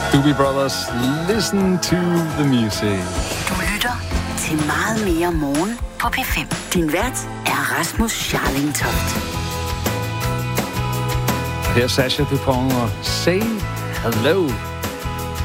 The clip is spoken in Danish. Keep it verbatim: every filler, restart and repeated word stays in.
Doobie Brothers, listen to the music. Du lytter til meget mere morgen på P fem. Din vært er Rasmus Scharling Toft. Her er Sasha Dupont og Say Hello.